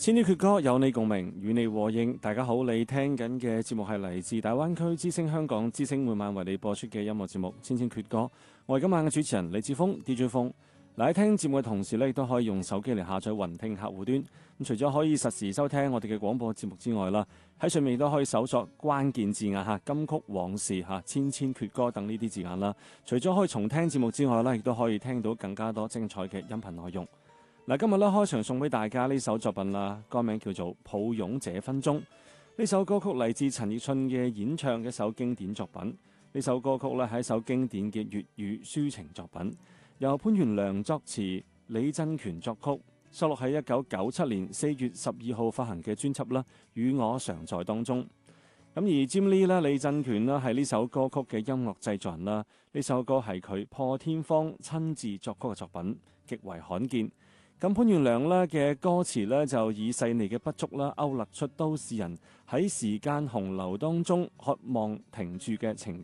千禧決歌有你共鳴，與你和應。大家好，你聽緊嘅節目係嚟自大灣區之聲香港之聲每晚為你播出嘅音樂節目《千禧決歌》。我係今晚嘅主持人李志峰 DJ 峰。嗱，喺聽節目嘅同時咧，亦都可以用手機嚟下載雲聽客戶端。咁除咗可以實時收聽我哋嘅廣播節目之外啦，喺上面亦都可以搜索關鍵字眼嚇，金曲往事嚇、千禧決歌等呢啲字眼啦。除咗可以重聽節目之外啦，亦都可以聽到更加多精彩嘅音頻內容。嗱，今日咧開場送俾大家呢首作品啦，歌名叫做《抱擁這分鐘》。呢首歌曲嚟自陳奕迅嘅演唱嘅一首經典作品。呢首歌曲咧係一首經典嘅粵語抒情作品，由潘源良作詞，李振權作曲，收錄喺1997年4月12號發行嘅專輯啦《與我常在》當中。咁而 Jim Lee 啦、李振權啦係呢首歌曲嘅音樂製作人啦。呢首歌係佢破天荒親自作曲嘅作品，極為罕見。咁潘源良咧嘅歌詞咧就以細膩嘅筆觸啦，勾勒出都市人喺時間洪流當中渴望停住嘅情感。